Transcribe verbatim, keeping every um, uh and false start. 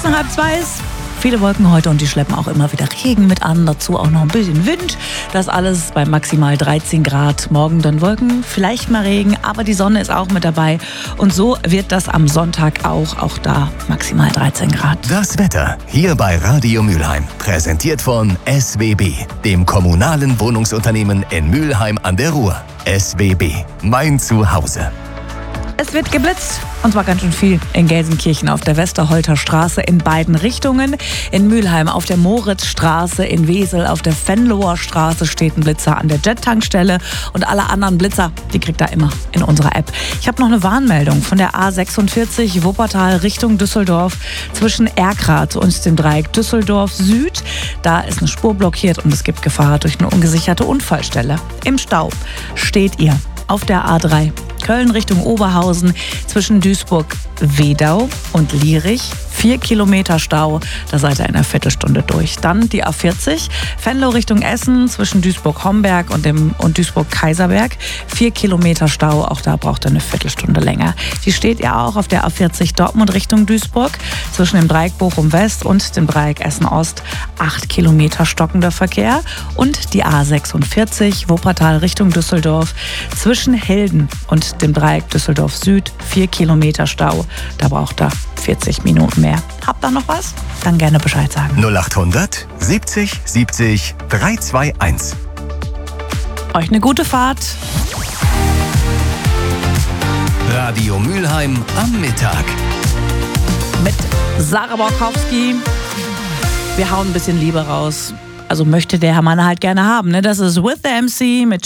nach halb zwei ist. Viele Wolken heute und die schleppen auch immer wieder Regen mit an. Dazu auch noch ein bisschen Wind. Das alles bei maximal dreizehn Grad. Morgen dann Wolken, vielleicht mal Regen, aber die Sonne ist auch mit dabei. Und so wird das am Sonntag auch. Auch da maximal dreizehn Grad. Das Wetter hier bei Radio Mülheim. Präsentiert von S W B, dem kommunalen Wohnungsunternehmen in Mülheim an der Ruhr. S W B, mein Zuhause. Es wird geblitzt, und zwar ganz schön viel in Gelsenkirchen auf der Westerholter Straße in beiden Richtungen. In Mülheim auf der Moritzstraße, in Wesel auf der Venloer Straße steht ein Blitzer an der Jet-Tankstelle. Und alle anderen Blitzer, die kriegt ihr immer in unserer App. Ich habe noch eine Warnmeldung von der A sechsundvierzig Wuppertal Richtung Düsseldorf zwischen Erkrath und dem Dreieck Düsseldorf Süd. Da ist eine Spur blockiert und es gibt Gefahr durch eine ungesicherte Unfallstelle. Im Stau steht ihr auf der A drei Köln Richtung Oberhausen zwischen Duisburg-Wedau und Lierich. Vier Kilometer Stau, da seid ihr in einer Viertelstunde durch. Dann die A vierzig, Venlo Richtung Essen zwischen Duisburg-Homberg und, dem, und Duisburg-Kaiserberg. Vier Kilometer Stau, auch da braucht ihr eine Viertelstunde länger. Die steht ihr auch auf der A vierzig Dortmund Richtung Duisburg zwischen dem Dreieck Bochum-West und dem Dreieck Essen-Ost. Acht Kilometer stockender Verkehr. Und die A sechsundvierzig Wuppertal Richtung Düsseldorf zwischen Hilden und dem Dreieck Düsseldorf Süd. Vier Kilometer Stau, da braucht ihr vierzig Minuten mehr. Habt ihr noch was? Dann gerne Bescheid sagen. null achthundert siebzig siebzig dreihundertzweiundzwanzig. Euch eine gute Fahrt. Radio Mülheim am Mittag. Mit Sarah Borkowski. Wir hauen ein bisschen Liebe raus. Also möchte der Herr Mann halt gerne haben. Ne? Das ist With the M C mit